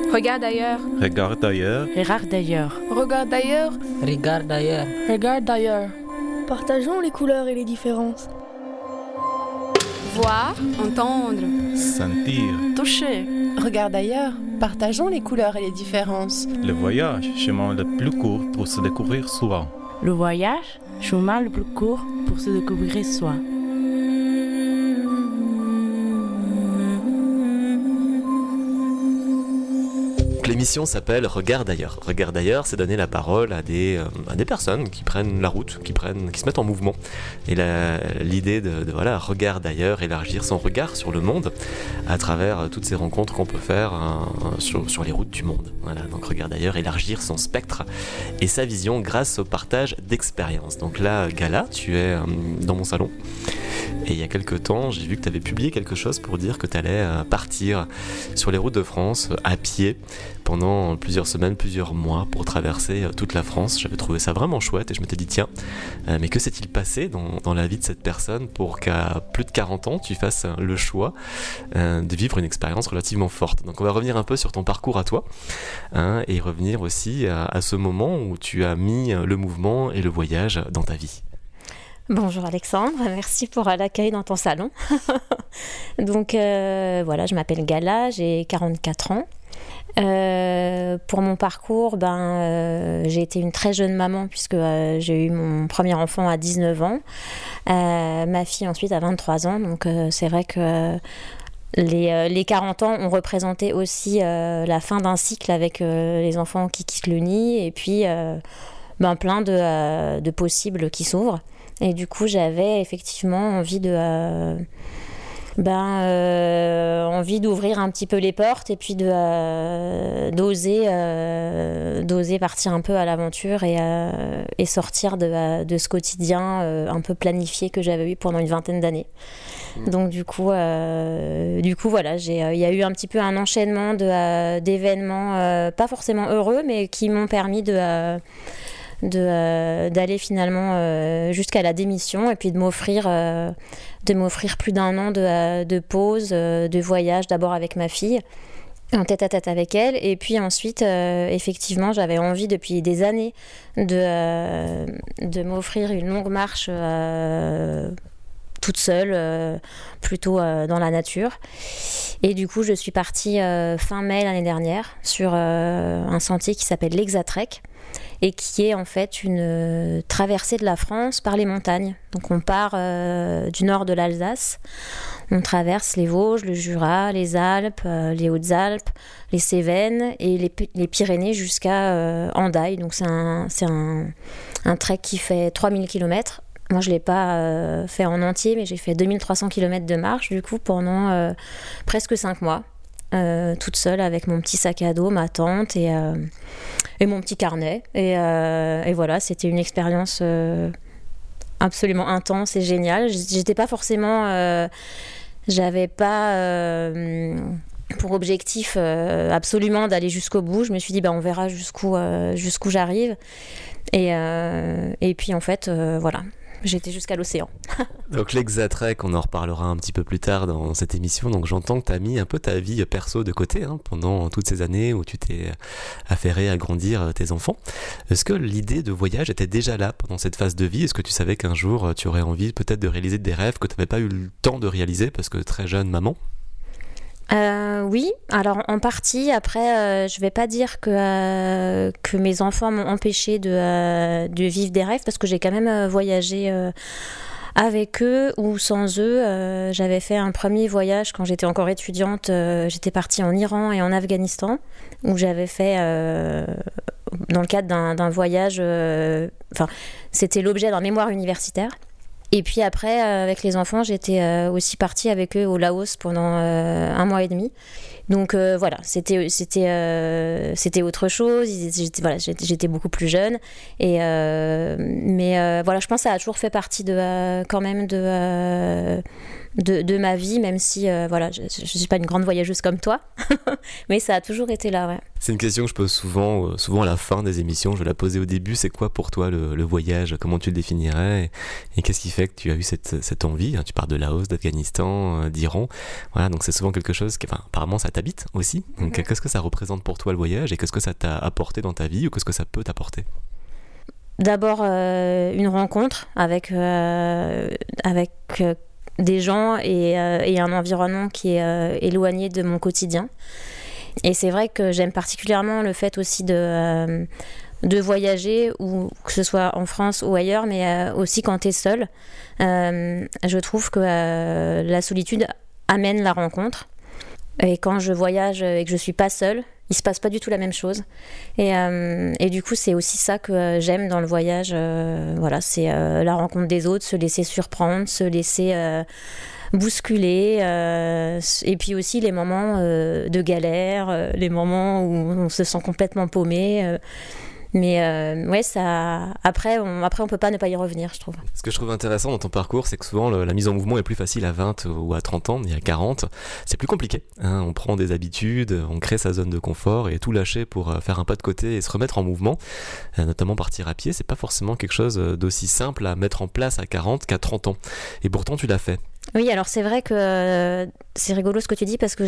Regarde ailleurs. Regarde ailleurs. Regarde d'ailleurs. Regarde ailleurs. Regarde d'ailleurs. Regarde ailleurs. Partageons les couleurs et les différences. Voir, entendre. Sentir. Toucher. Regarde ailleurs. Partageons les couleurs et les différences. Le voyage, chemin le plus court pour se découvrir soi. Le voyage, chemin le plus court pour se découvrir soi. L'émission s'appelle Regarde d'ailleurs. Regarde d'ailleurs, c'est donner la parole à des personnes qui prennent la route, qui se mettent en mouvement. Et l'idée de voilà, Regarde d'ailleurs, élargir son regard sur le monde à travers toutes ces rencontres qu'on peut faire sur les routes du monde. Voilà, donc Regarde d'ailleurs, élargir son spectre et sa vision grâce au partage d'expériences. Donc là, Gala, tu es dans mon salon. Et il y a quelques temps, j'ai vu que tu avais publié quelque chose pour dire que tu allais partir sur les routes de France à pied pendant plusieurs semaines, plusieurs mois pour traverser toute la France. J'avais trouvé ça vraiment chouette et je m'étais dit tiens, mais que s'est-il passé dans la vie de cette personne pour qu'à plus de 40 ans, tu fasses le choix de vivre une expérience relativement forte. Donc on va revenir un peu sur ton parcours à toi et revenir aussi à ce moment où tu as mis le mouvement et le voyage dans ta vie. Bonjour Alexandre, merci pour l'accueil dans ton salon. Donc voilà, je m'appelle Gala, j'ai 44 ans. Pour mon parcours, j'ai été une très jeune maman puisque j'ai eu mon premier enfant à 19 ans, ma fille ensuite à 23 ans, donc c'est vrai que les 40 ans ont représenté aussi la fin d'un cycle avec les enfants qui quittent le nid et puis plein de possibles qui s'ouvrent. Et du coup, j'avais effectivement envie envie d'ouvrir un petit peu les portes et puis d'oser partir un peu à l'aventure et sortir de ce quotidien un peu planifié que j'avais eu pendant une vingtaine d'années. Donc du coup voilà, il y a eu un petit peu un enchaînement d'événements pas forcément heureux, mais qui m'ont permis d'aller finalement jusqu'à la démission et puis de m'offrir plus d'un an de pause, de voyage, d'abord avec ma fille, en tête-à-tête avec elle, et puis ensuite effectivement j'avais envie depuis des années de m'offrir une longue marche toute seule, plutôt dans la nature. Et du coup je suis partie fin mai l'année dernière sur un sentier qui s'appelle l'Hexatrek et qui est en fait une traversée de la France par les montagnes. Donc on part du nord de l'Alsace, on traverse les Vosges, le Jura, les Alpes, les Hautes-Alpes, les Cévennes et les Pyrénées jusqu'à Hendaye. Donc c'est un trek qui fait 3000 km. Moi, je ne l'ai pas fait en entier, mais j'ai fait 2300 km de marche, du coup, pendant presque 5 mois, toute seule, avec mon petit sac à dos, ma tente et mon petit carnet. Et voilà, c'était une expérience absolument intense et géniale. J'étais pas forcément... j'avais pas... pour objectif absolument d'aller jusqu'au bout. Je me suis dit, on verra jusqu'où j'arrive. Et puis, en fait, voilà... J'étais jusqu'à l'océan. Donc l'Hexatrek, on en reparlera un petit peu plus tard dans cette émission. Donc j'entends que tu as mis un peu ta vie perso de côté pendant toutes ces années où tu t'es affairé à grandir tes enfants. Est-ce que l'idée de voyage était déjà là pendant cette phase de vie ? Est-ce que tu savais qu'un jour tu aurais envie peut-être de réaliser des rêves que tu n'avais pas eu le temps de réaliser parce que très jeune maman ? Oui, alors en partie. Après, je vais pas dire que mes enfants m'ont empêché de vivre des rêves parce que j'ai quand même voyagé avec eux ou sans eux. J'avais fait un premier voyage quand j'étais encore étudiante. J'étais partie en Iran et en Afghanistan où j'avais fait dans le cadre d'un voyage. C'était l'objet d'un mémoire universitaire. Et puis après, avec les enfants, j'étais aussi partie avec eux au Laos pendant 1 mois et demi. Donc voilà, c'était autre chose. J'étais beaucoup plus jeune. Mais voilà, je pense que ça a toujours fait partie quand même de ma vie, même si voilà, je suis pas une grande voyageuse comme toi, mais ça a toujours été là, ouais. C'est une question que je pose souvent à la fin des émissions. Je vais la poser au début. C'est quoi pour toi le voyage? Comment tu le définirais? Et qu'est-ce qui fait que tu as eu cette envie? Tu parles de Laos, d'Afghanistan, d'Iran. Voilà, donc c'est souvent quelque chose qui, apparemment, ça t'habite aussi. Donc qu'est-ce que ça représente pour toi le voyage? Et qu'est-ce que ça t'a apporté dans ta vie? Ou qu'est-ce que ça peut t'apporter? D'abord, une rencontre avec des gens et un environnement qui est éloigné de mon quotidien. Et c'est vrai que j'aime particulièrement le fait aussi de voyager, ou que ce soit en France ou ailleurs, mais aussi quand tu es seule. Je trouve que la solitude amène la rencontre. Et quand je voyage et que je suis pas seule, il se passe pas du tout la même chose. Et du coup, c'est aussi ça que j'aime dans le voyage. Voilà, c'est la rencontre des autres, se laisser surprendre, se laisser bousculer. Et puis aussi les moments de galère, les moments où on se sent complètement paumé. Mais ouais, ça. Après, on peut pas ne pas y revenir, je trouve. Ce que je trouve intéressant dans ton parcours, c'est que souvent la mise en mouvement est plus facile à 20 ou à 30 ans, mais à 40, c'est plus compliqué. On prend des habitudes, on crée sa zone de confort et tout lâcher pour faire un pas de côté et se remettre en mouvement, notamment partir à pied, c'est pas forcément quelque chose d'aussi simple à mettre en place à 40 qu'à 30 ans. Et pourtant, tu l'as fait. Oui, alors c'est vrai que c'est rigolo ce que tu dis, parce que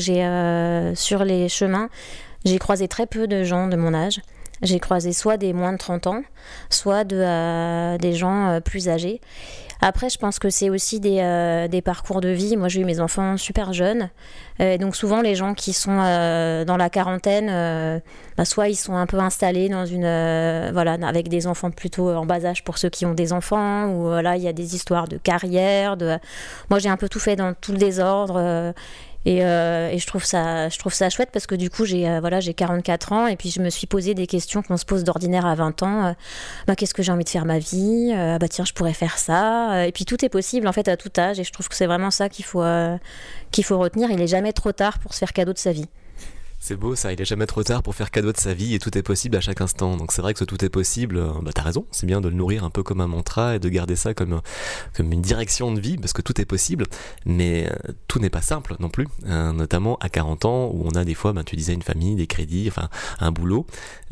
sur les chemins, j'ai croisé très peu de gens de mon âge. J'ai croisé soit des moins de 30 ans, soit des gens plus âgés. Après, je pense que c'est aussi des parcours de vie. Moi, j'ai eu mes enfants super jeunes. Donc souvent, les gens qui sont dans la quarantaine, soit ils sont un peu installés dans voilà, avec des enfants plutôt en bas âge pour ceux qui ont des enfants, ou voilà, il y a des histoires de carrière. Moi, j'ai un peu tout fait dans tout le désordre. Et je trouve ça chouette, parce que du coup j'ai 44 ans, et puis je me suis posé des questions qu'on se pose d'ordinaire à 20 ans. Qu'est-ce que j'ai envie de faire ma vie? Tiens, je pourrais faire ça. Et puis tout est possible en fait à tout âge, et je trouve que c'est vraiment ça qu'il faut retenir. Il est jamais trop tard pour se faire cadeau de sa vie. C'est beau ça, il est jamais trop tard pour faire cadeau de sa vie, et tout est possible à chaque instant. Donc c'est vrai que ce tout est possible, t'as raison, c'est bien de le nourrir un peu comme un mantra et de garder ça comme une direction de vie, parce que tout est possible, mais tout n'est pas simple non plus, notamment à 40 ans où on a des fois, tu disais, une famille, des crédits, enfin un boulot.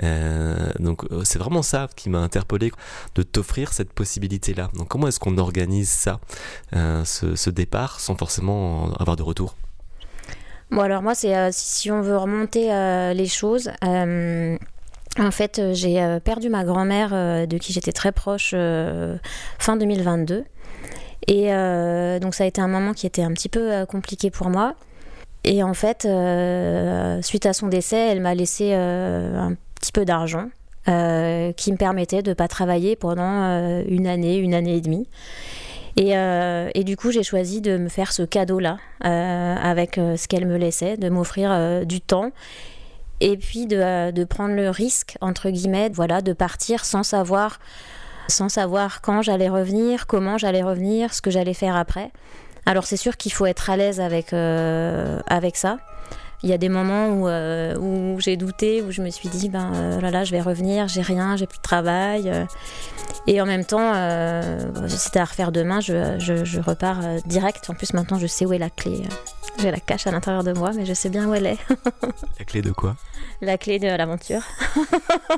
Donc c'est vraiment ça qui m'a interpellé, de t'offrir cette possibilité-là. Donc comment est-ce qu'on organise ça, ce départ, sans forcément avoir de retour? Bon, alors moi, c'est si on veut remonter les choses, en fait, j'ai perdu ma grand-mère de qui j'étais très proche fin 2022. Et donc ça a été un moment qui était un petit peu compliqué pour moi. Et en fait, suite à son décès, elle m'a laissé un petit peu d'argent qui me permettait de ne pas travailler pendant une année et demie. Et du coup, j'ai choisi de me faire ce cadeau-là avec ce qu'elle me laissait, de m'offrir du temps, et puis de prendre le risque, entre guillemets, voilà, de partir sans savoir quand j'allais revenir, comment j'allais revenir, ce que j'allais faire après. Alors c'est sûr qu'il faut être à l'aise avec ça. Il y a des moments où j'ai douté, où je me suis dit là je vais revenir, j'ai rien, j'ai plus de travail. Et en même temps, si c'était à refaire demain, je repars direct. En plus maintenant je sais où est la clé. J'ai la cache à l'intérieur de moi, mais je sais bien où elle est. La clé de quoi? La clé de l'aventure.